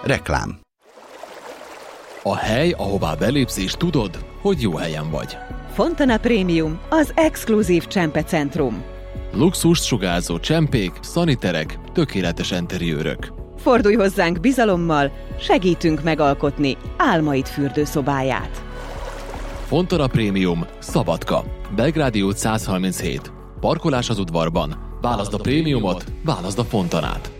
Reklám. A hely, ahová belépsz és tudod, hogy jó helyen vagy. Fontana Premium, az exkluzív csempecentrum. Luxust sugárzó csempék, szaniterek, tökéletes enteriőrök. Fordulj hozzánk bizalommal, segítünk megalkotni álmaid fürdőszobáját. Fontana Premium, Szabadka, Belgrádi út 137. Parkolás az udvarban. Válaszd a prémiumot, válaszd a Fontanát.